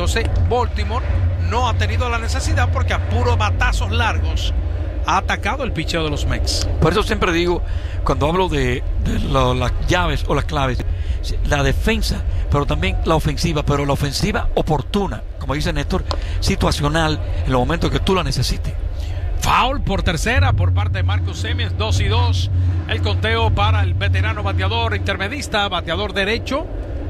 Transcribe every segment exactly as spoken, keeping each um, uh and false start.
Entonces Baltimore no ha tenido la necesidad porque a puros batazos largos ha atacado el picheo de los Mets. Por eso siempre digo, cuando hablo de, de lo, las llaves o las claves, la defensa, pero también la ofensiva, pero la ofensiva oportuna, como dice Néstor, situacional, en los momentos que tú la necesites. Foul por tercera por parte de Marcus Semien, dos y dos. El conteo para el veterano bateador intermedista, bateador derecho.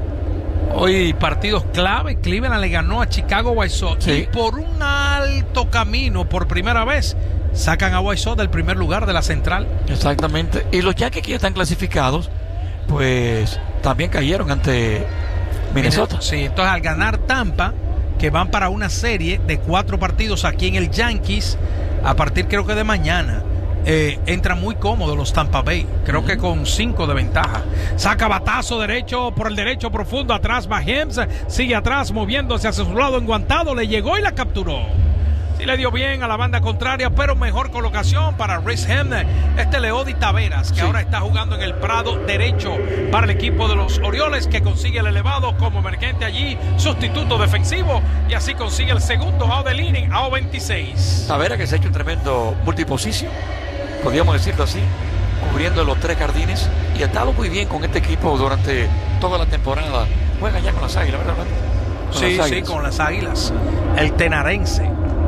Hoy partidos clave. Cleveland le ganó a Chicago White Sox. Sí. Y por un alto camino, por primera vez, sacan a White Sox del primer lugar de la central. Exactamente. Y los Yankees que ya están clasificados, pues también cayeron ante Minnesota. Sí, entonces al ganar Tampa, que van para una serie de cuatro partidos aquí en el Yankees, a partir creo que de mañana, eh, entran muy cómodos los Tampa Bay, creo uh-huh. que con cinco de ventaja. Saca batazo derecho por el derecho profundo, atrás va Hems, sigue atrás moviéndose hacia su lado enguantado, le llegó y la capturó. Sí le dio bien a la banda contraria, pero mejor colocación para Rhys Hems, este Leody Taveras, que sí. ahora está jugando en el prado derecho para el equipo de los Orioles, que consigue el elevado como emergente allí, sustituto defensivo, y así consigue el segundo out del inning, out veintiséis. Taveras, que se ha hecho un tremendo multiposición, podríamos decirlo así, cubriendo los tres jardines, y ha estado muy bien con este equipo durante toda la temporada. Juega ya con las Águilas, ¿verdad? Con sí, las sí, con las Águilas. El tenarense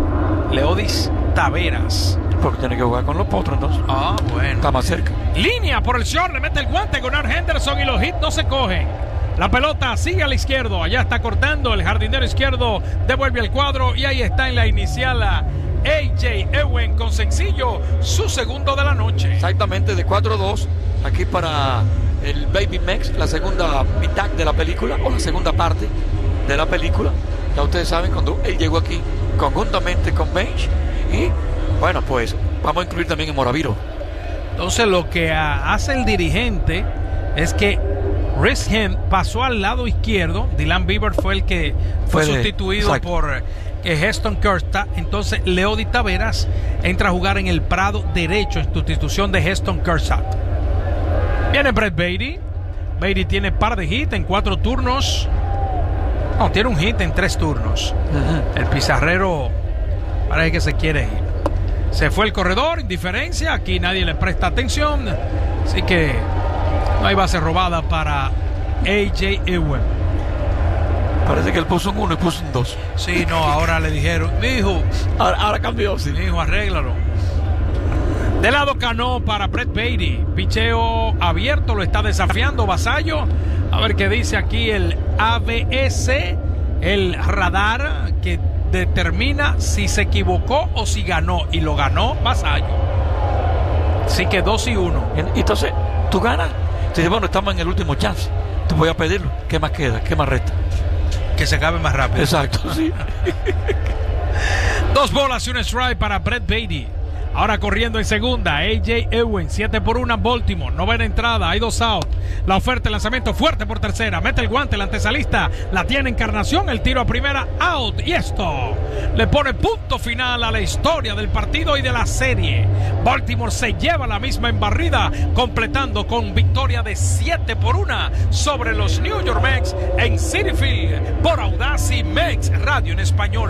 Leodis Taveras. Porque tiene que jugar con los Potros entonces. Ah, bueno. Está más cerca. Línea por el short, le mete el guante Gunnar Henderson y los hits no se cogen. La pelota sigue al izquierdo, allá está cortando, el jardinero izquierdo devuelve el cuadro y ahí está en la inicial A J Ewen con sencillo, su segundo de la noche. Exactamente, de cuatro a dos, aquí para el Baby Mex, la segunda mitad de la película, o la segunda parte de la película. Ya ustedes saben, cuando él llegó aquí conjuntamente con Bench, y bueno, pues vamos a incluir también en Moraviro. Entonces lo que hace el dirigente es que Rhys Hems pasó al lado izquierdo, Dylan Beaver fue el que fue, fue sustituido de, por eh, Heston Kjerstad. Entonces Leody Taveras entra a jugar en el prado derecho en sustitución de Heston Kjerstad. Viene Brett Baty. Baty tiene par de hits en cuatro turnos. No, tiene un hit en tres turnos. Uh-huh. El pizarrero parece que se quiere ir. Se fue el corredor, indiferencia. Aquí nadie le presta atención. Así que no hay base robada para A J Ewen. Parece que él puso un uno y puso un dos. Sí, no, ahora le dijeron, mi hijo. Ahora, ahora cambió, sí. Mi hijo, arréglalo. De lado Cano para Brett Baty. Picheo abierto, lo está desafiando Vasallo. A ver qué dice aquí el A B S, el radar que determina si se equivocó o si ganó. Y lo ganó Vasallo. Así que dos y uno. Entonces, tú ganas. Dice, bueno, estamos en el último chance. Te voy a pedirlo. ¿Qué más queda? ¿Qué más resta? Que se acabe más rápido. Exacto, sí. Dos bolas y un strike para Brett Baty. Ahora corriendo en segunda, A J Ewen, siete por uno, Baltimore, novena entrada, hay dos out. La oferta, el lanzamiento fuerte por tercera, mete el guante, el antesalista, la tiene Encarnación, el tiro a primera, out. Y esto le pone punto final a la historia del partido y de la serie. Baltimore se lleva la misma embarrida, completando con victoria de siete por uno sobre los New York Mets en Citi Field por Audacy Mex Radio en español.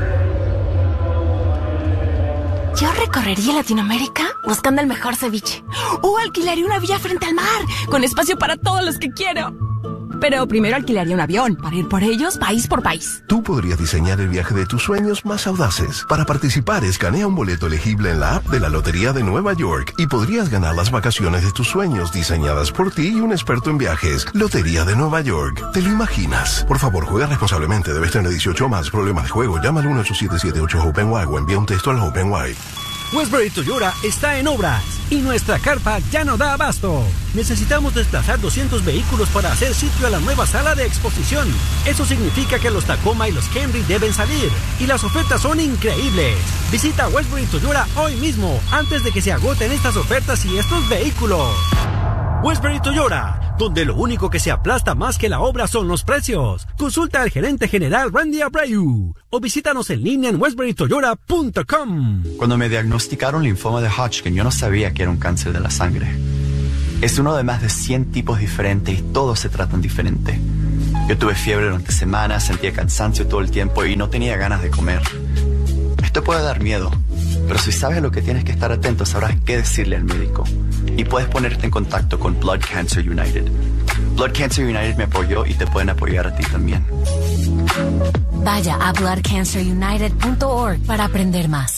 Yo recorrería Latinoamérica buscando el mejor ceviche. O alquilaría una villa frente al mar, con espacio para todos los que quiero. Pero primero alquilaría un avión para ir por ellos país por país. Tú podrías diseñar el viaje de tus sueños más audaces. Para participar, escanea un boleto elegible en la app de la Lotería de Nueva York y podrías ganar las vacaciones de tus sueños diseñadas por ti y un experto en viajes. Lotería de Nueva York. ¿Te lo imaginas? Por favor, juega responsablemente. Debes tener dieciocho más. Problemas de juego. Llama al uno ocho siete siete ocho OpenY o envía un texto al OpenY. Westbury Toyota está en obras y nuestra carpa ya no da abasto. Necesitamos desplazar doscientos vehículos para hacer sitio a la nueva sala de exposición. Eso significa que los Tacoma y los Camry deben salir y las ofertas son increíbles. Visita Westbury Toyota hoy mismo antes de que se agoten estas ofertas y estos vehículos. Westbury Toyota, donde lo único que se aplasta más que la obra son los precios. Consulta al gerente general Randy Abreu o visítanos en línea en westbury toyota punto com. Cuando me diagnosticaron linfoma de Hodgkin, yo no sabía que era un cáncer de la sangre. Es uno de más de cien tipos diferentes y todos se tratan diferente. Yo tuve fiebre durante semanas, sentía cansancio todo el tiempo y no tenía ganas de comer. Esto puede dar miedo, pero si sabes lo que tienes que estar atento, sabrás qué decirle al médico. Y puedes ponerte en contacto con Blood Cancer United. Blood Cancer United me apoyó y te pueden apoyar a ti también. Vaya a blood cancer united punto org para aprender más.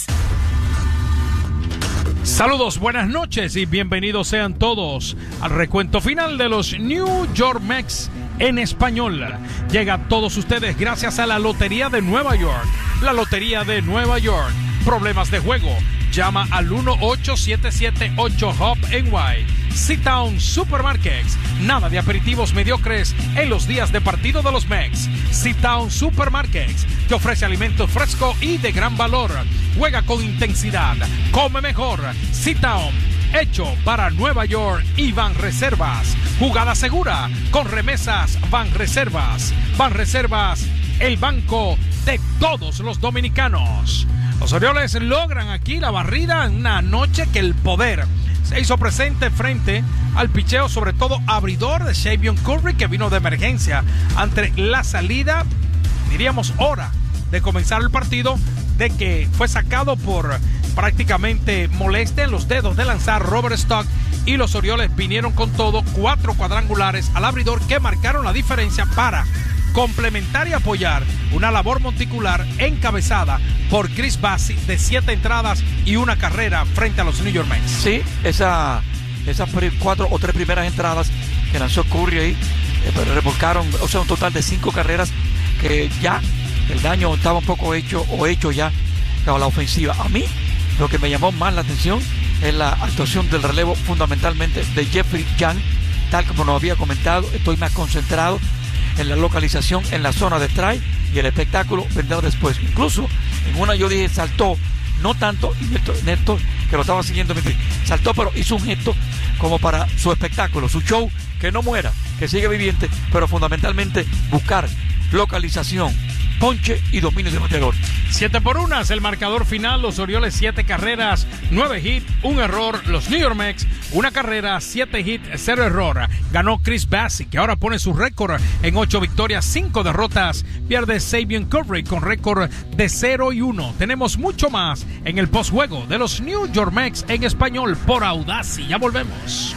Saludos, buenas noches y bienvenidos sean todos al recuento final de los New York Mets en español. Llega a todos ustedes gracias a la Lotería de Nueva York. La Lotería de Nueva York. Problemas de juego. Llama al uno ocho siete siete ocho H O P N Y. C-Town Supermarkets. Nada de aperitivos mediocres en los días de partido de los Mets. C-Town Supermarkets te ofrece alimento fresco y de gran valor. Juega con intensidad. Come mejor. C-Town. Hecho para Nueva York y Banreservas. Jugada segura con remesas Banreservas. Banreservas, el banco de todos los dominicanos. Los Orioles logran aquí la barrida en una noche que el poder se hizo presente frente al picheo, sobre todo abridor de Xzavier Curry, que vino de emergencia ante la salida, diríamos hora de comenzar el partido, de que fue sacado por prácticamente molestia en los dedos de lanzar Robert Stock, y los Orioles vinieron con todo, cuatro cuadrangulares al abridor que marcaron la diferencia para complementar y apoyar una labor monticular encabezada por Chris Bassitt de siete entradas y una carrera frente a los New York Mets. Sí, esa, esas cuatro o tres primeras entradas que lanzó Curry ahí, eh, revolcaron, o sea, un total de cinco carreras que ya el daño estaba un poco hecho o hecho ya a la ofensiva. A mí lo que me llamó más la atención es la actuación del relevo, fundamentalmente de Jeffrey Young. Tal como nos había comentado, estoy más concentrado en la localización en la zona de strike y el espectáculo vendrá después. Incluso en una yo dije saltó, no tanto, y Néstor, Néstor que lo estaba siguiendo, saltó, pero hizo un gesto como para su espectáculo, su show, que no muera, que siga viviente, pero fundamentalmente buscar localización, ponche y dominio de bateador. siete por una es el marcador final. Los Orioles siete carreras, nueve hits, un error. Los New York Mets una carrera, siete hits, cero error. Ganó Chris Bassitt, que ahora pone su récord en ocho victorias, cinco derrotas. Pierde Xzavier Curry con récord de cero y uno. Tenemos mucho más en el postjuego de los New York Mets en español por Audacy. Ya volvemos.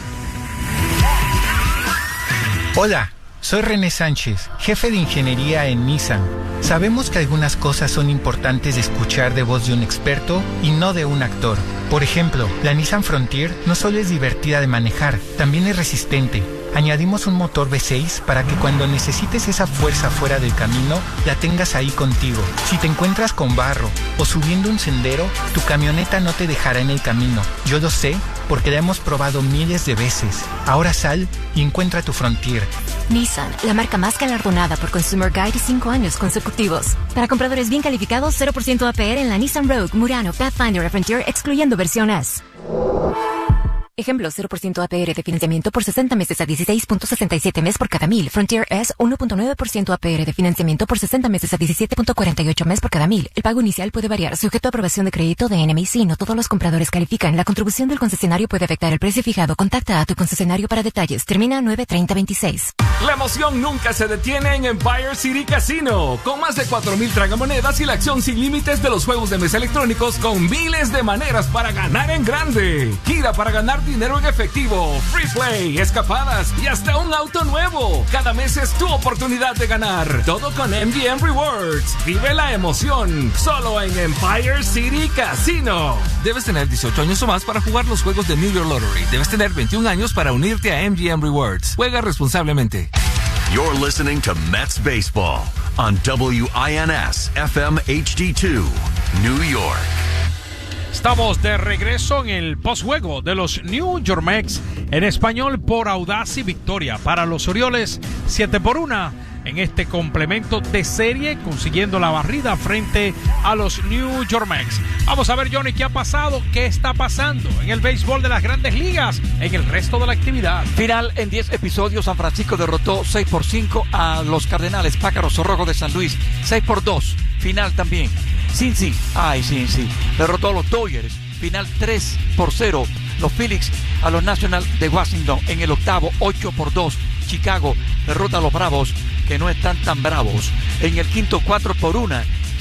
Hola. Soy René Sánchez, jefe de ingeniería en Nissan. Sabemos que algunas cosas son importantes de escuchar de voz de un experto y no de un actor. Por ejemplo, la Nissan Frontier no solo es divertida de manejar, también es resistente. Añadimos un motor V seis para que cuando necesites esa fuerza fuera del camino, la tengas ahí contigo. Si te encuentras con barro o subiendo un sendero, tu camioneta no te dejará en el camino. Yo lo sé porque la hemos probado miles de veces. Ahora sal y encuentra tu Frontier. Nissan, la marca más galardonada por Consumer Guide cinco años consecutivos. Para compradores bien calificados, cero por ciento A P R en la Nissan Rogue, Murano, Pathfinder y Frontier, excluyendo versión S. Ejemplo, cero por ciento A P R de financiamiento por sesenta meses a dieciséis punto sesenta y siete mes por cada mil. Frontier S, uno punto nueve por ciento A P R de financiamiento por sesenta meses a diecisiete punto cuarenta y ocho mes por cada mil. El pago inicial puede variar, sujeto a aprobación de crédito de N M I C. No todos los compradores califican. La contribución del concesionario puede afectar el precio fijado. Contacta a tu concesionario para detalles. Termina nueve treinta veintiséis. La emoción nunca se detiene en Empire City Casino. Con más de cuatro mil tragamonedas y la acción sin límites de los juegos de mesa electrónicos con miles de maneras para ganar en grande. Gira para ganar dinero en efectivo, free play, escapadas y hasta un auto nuevo. Cada mes es tu oportunidad de ganar. Todo con M G M Rewards. Vive la emoción solo en Empire City Casino. Debes tener dieciocho años o más para jugar los juegos de New York Lottery. Debes tener veintiún años para unirte a M G M Rewards. Juega responsablemente. You're listening to Mets Baseball on W I N S F M H D two, New York. Estamos de regreso en el postjuego de los New York Mets en español por Audacy. Victoria para los Orioles, siete por una en este complemento de serie, consiguiendo la barrida frente a los New York Mets. Vamos a ver, Johnny, qué ha pasado, qué está pasando en el béisbol de las Grandes Ligas, en el resto de la actividad. Final en diez episodios. San Francisco derrotó seis por cinco a los Cardenales Pájaros Rojos de San Luis, seis por dos. Final también. Cincy, ay Cincy, derrotó a los Dodgers. Final tres por cero. Los Phillies a los Nationals de Washington en el octavo, ocho por dos. Chicago derrota a los Bravos, que no están tan bravos. En el quinto, cuatro por una